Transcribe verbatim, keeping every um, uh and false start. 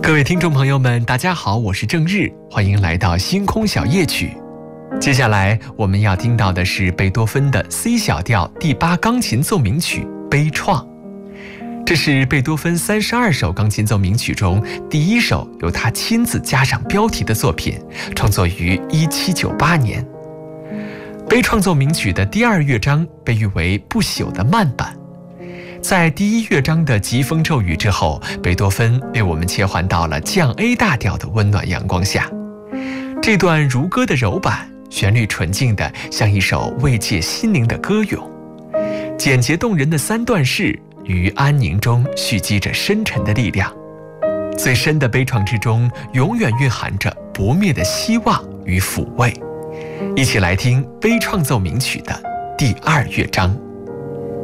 各位听众朋友们，大家好，我是郑日，欢迎来到星空小夜曲。接下来我们要听到的是贝多芬的 C 小调第八钢琴奏鸣曲《悲怆》。这是贝多芬三十二首钢琴奏鸣曲中第一首由他亲自加上标题的作品，创作于一七九八年。悲怆奏鸣曲的第二乐章被誉为不朽的慢板。在第一乐章的疾风骤雨之后，贝多芬为我们切换到了降 A 大调的温暖阳光下。这段如歌的柔板，旋律纯净的像一首慰藉心灵的歌咏。简洁动人的三段式于安宁中蓄积着深沉的力量。最深的悲怆之中，永远蕴含着不灭的希望与抚慰。一起来听悲怆奏鸣曲的第二乐章。